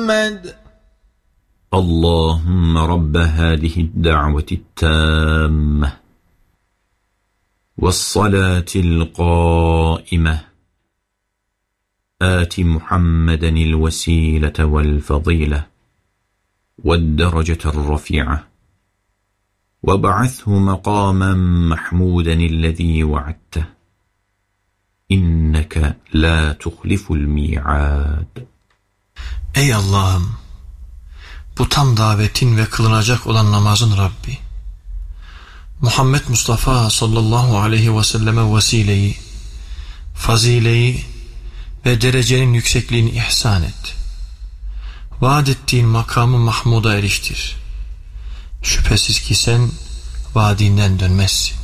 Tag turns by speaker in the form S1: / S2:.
S1: محمد
S2: اللهم رب هذه الدعوة التامة والصلاة القائمة آت محمدا الوسيلة والفضيلة والدرجة الرفيعة وابعثه مقاما محمودا الذي وعدته إنك لا تخلف الميعاد.
S3: Ey Allah'ım, bu tam davetin ve kılınacak olan namazın Rabbi, Muhammed Mustafa sallallahu aleyhi ve selleme vesileyi, fazileyi ve derecenin yüksekliğini ihsan et. Vaat ettiğin makamı Mahmud'a eriştir. Şüphesiz ki sen vaadinden dönmezsin.